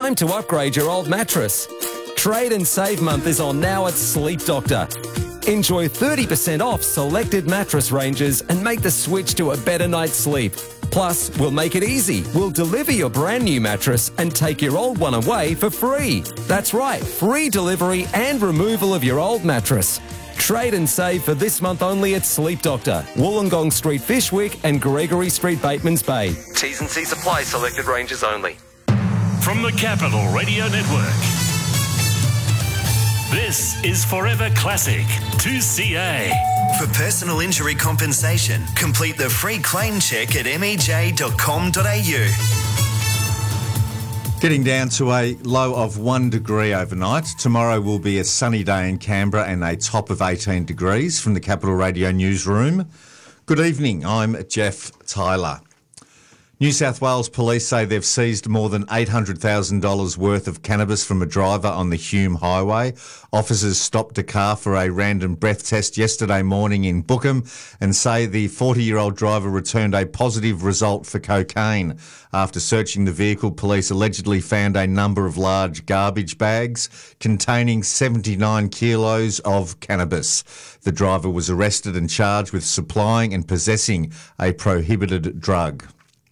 time to upgrade your old mattress. Trade and Save Month is on now at Sleep Doctor. Enjoy 30% off selected mattress ranges and make the switch to a better night's sleep. Plus, we'll make it easy. We'll deliver your brand new mattress and take your old one away for free. That's right, free delivery and removal of your old mattress. Trade and save for this month only at Sleep Doctor, Wollongong Street, Fishwick and Gregory Street, Batemans Bay. T's and C's apply, selected ranges only. From the Capital Radio Network, this is Forever Classic 2CA. For personal injury compensation, complete the free claim check at mej.com.au. Getting down to a low of 1 degree overnight. Tomorrow will be a sunny day in Canberra and a top of 18 degrees from the Capital Radio newsroom. Good evening, I'm Jeff Tyler. New South Wales Police say they've seized more than $800,000 worth of cannabis from a driver on the Hume Highway. Officers stopped a car for a random breath test yesterday morning in Bookham and say the 40-year-old driver returned a positive result for cocaine. After searching the vehicle, police allegedly found a number of large garbage bags containing 79 kilos of cannabis. The driver was arrested and charged with supplying and possessing a prohibited drug.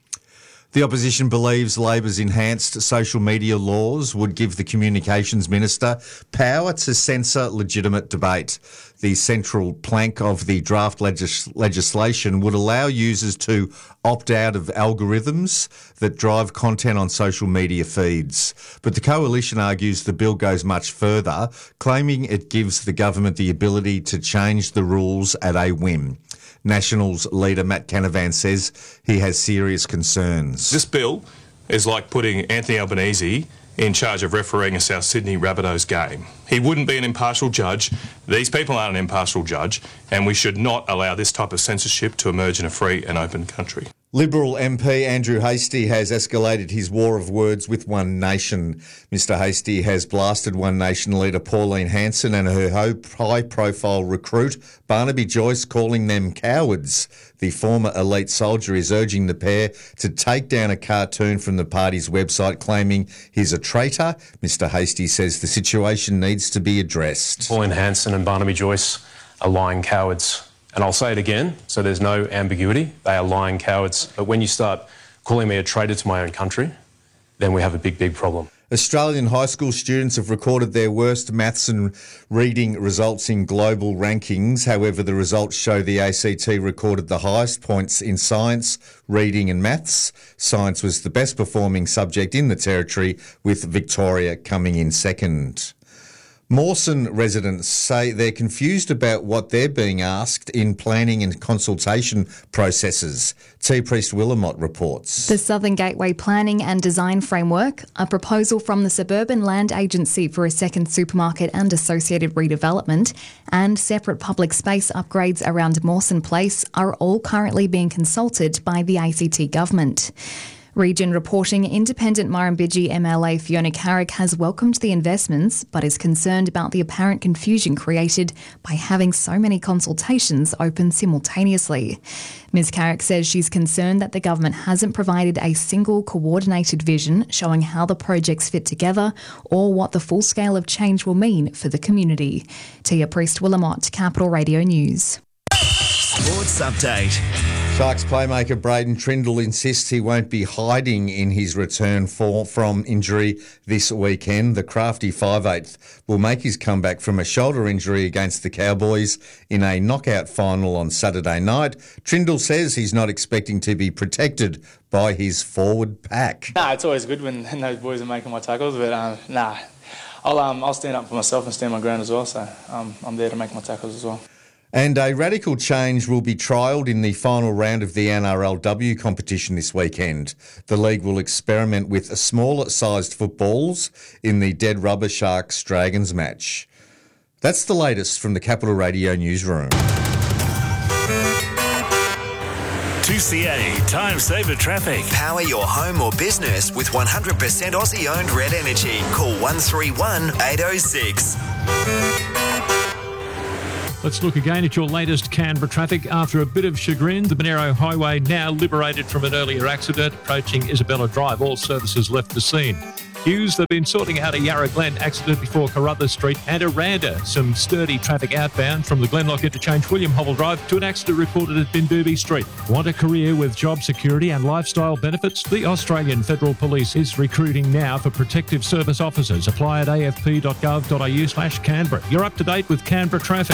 The opposition believes Labor's enhanced social media laws would give the Communications Minister power to censor legitimate debate. The central plank of the draft legislation would allow users to opt out of algorithms that drive content on social media feeds. But the coalition argues the bill goes much further, claiming it gives the government the ability to change the rules at a whim. Nationals leader Matt Canavan says he has serious concerns. This bill is like putting Anthony Albanese in charge of refereeing a South Sydney Rabbitohs game. He wouldn't be an impartial judge. These people aren't an impartial judge, and we should not allow this type of censorship to emerge in a free and open country. Liberal MP Andrew Hastie has escalated his war of words with One Nation. Mr Hastie has blasted One Nation leader Pauline Hanson and her high-profile recruit Barnaby Joyce, calling them cowards. The former elite soldier is urging the pair to take down a cartoon from the party's website claiming he's a traitor. Mr Hastie says the situation needs to be addressed. Pauline Hanson and Barnaby Joyce are lying cowards. And I'll say it again, so there's no ambiguity. They are lying cowards. But when you start calling me a traitor to my own country, then we have a big, big problem. Australian high school students have recorded their worst maths and reading results in global rankings. However, the results show the ACT recorded the highest points in science, reading and maths. Science was the best performing subject in the territory, with Victoria coming in second. Mawson residents say they're confused about what they're being asked in planning and consultation processes. T. Priest Willamot reports. The Southern Gateway Planning and Design Framework, a proposal from the Suburban Land Agency for a second supermarket and associated redevelopment, and separate public space upgrades around Mawson Place are all currently being consulted by the ACT government. Region reporting independent Murrumbidgee MLA Fiona Carrick has welcomed the investments but is concerned about the apparent confusion created by having so many consultations open simultaneously. Ms Carrick says she's concerned that the government hasn't provided a single coordinated vision showing how the projects fit together or what the full scale of change will mean for the community. Tia Priest Willamot, Capital Radio News. Sports Update. Sharks playmaker Braden Trindle insists he won't be hiding in his return from injury this weekend. The crafty 5'8" will make his comeback from a shoulder injury against the Cowboys in a knockout final on Saturday night. Trindle says he's not expecting to be protected by his forward pack. It's always good when those boys are making my tackles, but I'll stand up for myself and stand my ground as well, so I'm there to make my tackles as well. And a radical change will be trialled in the final round of the NRLW competition this weekend. The league will experiment with smaller-sized footballs in the Dead Rubber Sharks Dragons match. That's the latest from the Capital Radio newsroom. 2CA Time Saver Traffic. Power your home or business with 100% Aussie-owned Red Energy. Call 131 806. Let's look again at your latest Canberra traffic. After a bit of chagrin, the Monero Highway now liberated from an earlier accident approaching Isabella Drive. All services left the scene. queues. They've been sorting out a Yarra Glen accident before Carruthers Street and Aranda. Some sturdy traffic outbound from the Glenlock interchange, William Hobble Drive, to an accident reported at Bindooby Street. Want a career with job security and lifestyle benefits? The Australian Federal Police is recruiting now for protective service officers. Apply at afp.gov.au/Canberra. You're up to date with Canberra traffic.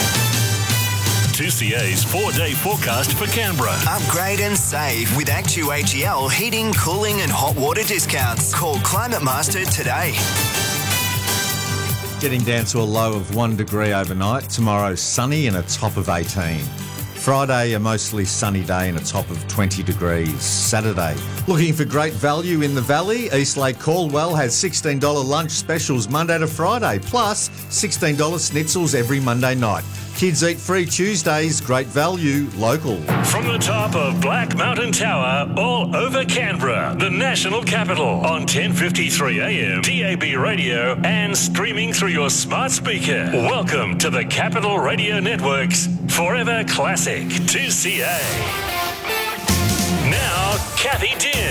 2CA's 4-day forecast for Canberra. Upgrade and save with ActuAGL heating, cooling and hot water discounts. Call Climate Master today. Getting down to a low of 1 degree overnight. Tomorrow sunny and a top of 18. Friday a mostly sunny day and a top of 20 degrees. Saturday looking for great value in the valley. Eastlake Caldwell has $16 lunch specials Monday to Friday, plus $16 schnitzels every Monday night. Kids eat free Tuesdays, great value, local. From the top of Black Mountain Tower, all over Canberra, the national capital, on 1053 AM, DAB radio, and streaming through your smart speaker. Welcome to the Capital Radio Network's Forever Classic 2CA. Now, Kathy Dean.